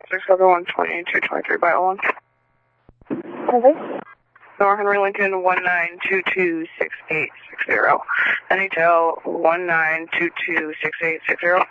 671-2223 by Olin. Perfect. North Henry Lincoln 19226860. NHL 19226860.